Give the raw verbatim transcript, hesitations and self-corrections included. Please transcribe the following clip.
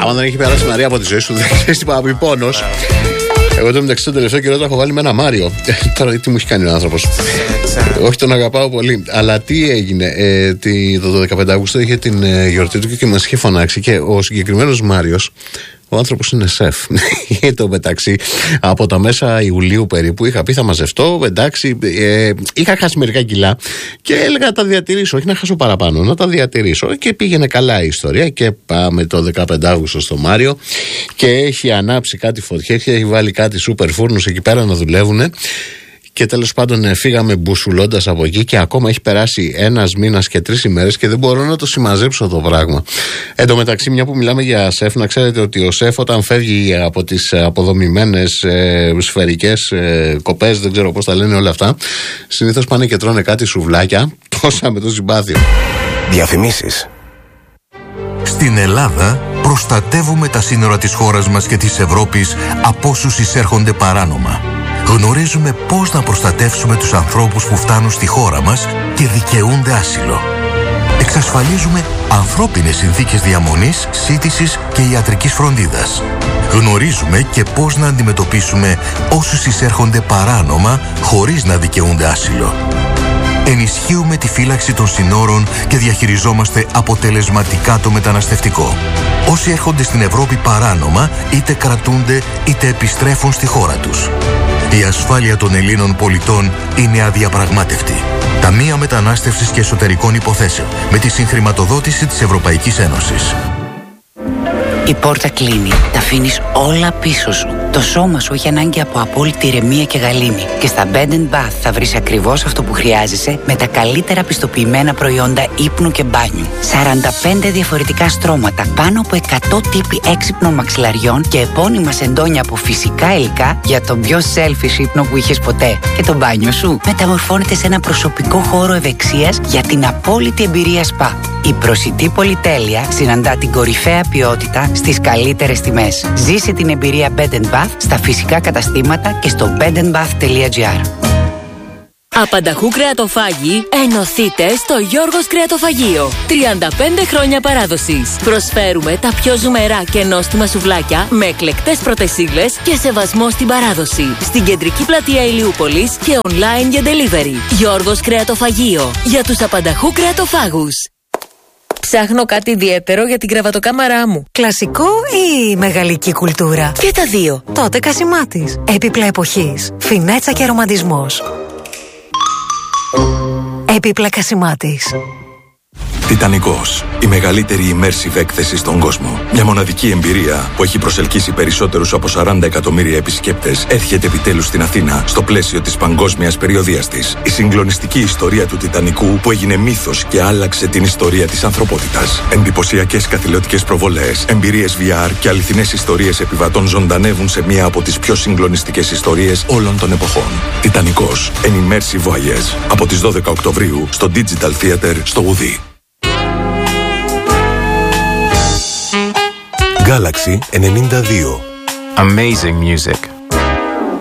άμα δεν έχει περάσει Μαρία από τη ζωή σου, δεν ξέρει τι πάει να πει πόνος. Εγώ το μεταξύ τον τελευταίο καιρό το έχω βάλει με ένα Μάριο. Τώρα τι μου έχει κάνει ο άνθρωπος. Όχι, τον αγαπάω πολύ. Αλλά τι έγινε. Ε, τη, το δεκαπέντε Αυγούστου είχε την ε, γιορτή του και, και μας είχε φωνάξει. Και ο συγκεκριμένος Μάριος, ο άνθρωπος είναι σεφ. Εν τω μεταξύ, από τα μέσα Ιουλίου περίπου είχα πει θα μαζευτώ. Εντάξει, ε, είχα χάσει μερικά κιλά και έλεγα να τα διατηρήσω. Όχι να χάσω παραπάνω, να τα διατηρήσω. Και πήγαινε καλά η ιστορία. Και πάμε το δεκαπέντε Αυγούστου στο Μάριο και έχει ανάψει κάτι φωτιές και έχει βάλει κάτι σούπερ φούρνους εκεί πέρα να δουλεύουν. Και τέλος πάντων φύγαμε μπουσουλώντας από εκεί και ακόμα έχει περάσει ένας μήνας και τρεις ημέρες και δεν μπορώ να το συμμαζέψω το πράγμα. Εν τω μεταξύ, μια που μιλάμε για σεφ, να ξέρετε ότι ο σεφ όταν φεύγει από τις αποδομημένες ε, σφαιρικές ε, κοπές, δεν ξέρω πώς τα λένε όλα αυτά, συνήθως πάνε και τρώνε κάτι σουβλάκια, τόσα με το συμπάθειο. Διαφημίσεις. Στην Ελλάδα προστατεύουμε τα σύνορα της χώρας μας και της Ευρώπης από όσους εισέρχονται παράνομα. Γνωρίζουμε πώς να προστατεύσουμε τους ανθρώπους που φτάνουν στη χώρα μας και δικαιούνται άσυλο. Εξασφαλίζουμε ανθρώπινες συνθήκες διαμονής, σύντησης και ιατρικής φροντίδας. Γνωρίζουμε και πώς να αντιμετωπίσουμε όσους εισέρχονται παράνομα χωρίς να δικαιούνται άσυλο. Ενισχύουμε τη φύλαξη των συνόρων και διαχειριζόμαστε αποτελεσματικά το μεταναστευτικό. Όσοι έρχονται στην Ευρώπη παράνομα, είτε κρατούνται είτε επιστρέφουν στη χώρα τους. Η ασφάλεια των Ελλήνων πολιτών είναι αδιαπραγμάτευτη. Ταμεία Μετανάστευσης και Εσωτερικών Υποθέσεων με τη συγχρηματοδότηση της Ευρωπαϊκής Ένωσης. Η πόρτα κλείνει. Τα αφήνεις όλα πίσω σου. Το σώμα σου έχει ανάγκη από απόλυτη ηρεμία και γαλήνη. Και στα Bed and Bath θα βρεις ακριβώς αυτό που χρειάζεσαι με τα καλύτερα πιστοποιημένα προϊόντα ύπνου και μπάνιου. σαράντα πέντε διαφορετικά στρώματα, πάνω από εκατό τύποι έξυπνων μαξιλαριών και επώνυμα σεντόνια από φυσικά υλικά για τον πιο selfish ύπνο που είχες ποτέ. Και το μπάνιο σου μεταμορφώνεται σε ένα προσωπικό χώρο ευεξίας για την απόλυτη εμπειρία σπα. Η προσιτή πολυτέλεια συναντά την κορυφαία ποιότητα στις καλύτερες τιμές. Ζήσε την εμπειρία Bed and Bath στα φυσικά καταστήματα και στο bed and bath τελεία gr. Απανταχού κρεατοφάγοι, ενωθείτε στο Γιώργος Κρεατοφαγείο. τριάντα πέντε χρόνια παράδοσης. Προσφέρουμε τα πιο ζουμερά και νόστιμα σουβλάκια με εκλεκτές πρωτεσίλες και σεβασμό στην παράδοση. Στην κεντρική πλατεία Ηλιούπολης και online για delivery. Γιώργος Κρεατοφαγείο. Για τους απανταχού κρεατοφάγους. Ψάχνω κάτι ιδιαίτερο για την κρεβατοκάμαρά μου. Κλασικό ή μεγαλική κουλτούρα? Και τα δύο. Τότε Κασιμάτης. Έπιπλα εποχής. Φινέτσα και ρομαντισμός. Έπιπλα Κασιμάτης. Τιτανικός. Η μεγαλύτερη immersive έκθεση στον κόσμο. Μια μοναδική εμπειρία που έχει προσελκύσει περισσότερους από σαράντα εκατομμύρια επισκέπτες έρχεται επιτέλους στην Αθήνα στο πλαίσιο της παγκόσμιας περιοδείας της. Η συγκλονιστική ιστορία του Τιτανικού που έγινε μύθος και άλλαξε την ιστορία της ανθρωπότητας. Εντυπωσιακές καθηλωτικές προβολές, εμπειρίες βι αρ και αληθινές ιστορίες επιβατών ζωντανεύουν σε μία από τις πιο συγκλονιστικές ιστορίες όλων των εποχών. Τιτανικός. An immersive voyage. Από τις δώδεκα Οκτωβρίου στο Digital Theater στο Ουδί. Galaxy ενενήντα δύο. Amazing music.